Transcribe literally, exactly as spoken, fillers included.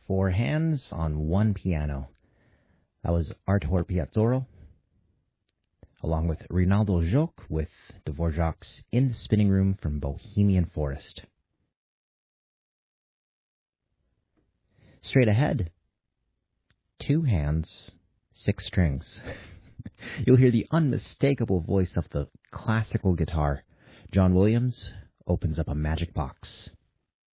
Four hands on one piano. That was Artur Piazzolo, along with Rinaldo Joc with Dvorak's In the Spinning Room from Bohemian Forest. Straight ahead, two hands, six strings. You'll hear the unmistakable voice of the classical guitar. John Williams opens up a magic box.